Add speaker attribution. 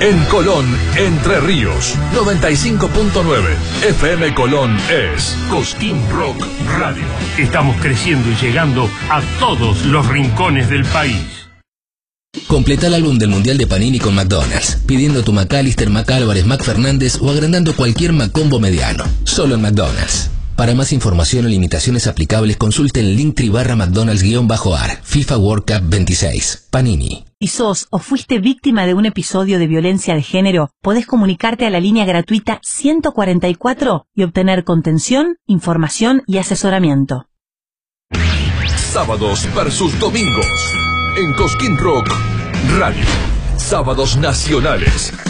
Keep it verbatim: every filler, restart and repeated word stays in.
Speaker 1: En Colón, Entre Ríos, noventa y cinco punto nueve. F M Colón es Cosquín Rock Radio.
Speaker 2: Estamos creciendo y llegando a todos los rincones del país.
Speaker 3: Completa el álbum del Mundial de Panini con McDonald's, pidiendo tu McAllister, McAlvarez, McFernández o agrandando cualquier McCombo mediano. Solo en McDonald's. Para más información o limitaciones aplicables, consulte el Linktree barra McDonald's-ar. FIFA World Cup veintiséis. Panini.
Speaker 4: ¿Y sos o fuiste víctima de un episodio de violencia de género? Podés comunicarte a la línea gratuita ciento cuarenta y cuatro y obtener contención, información y asesoramiento.
Speaker 1: Sábados versus domingos. En Cosquín Rock Radio. Sábados nacionales.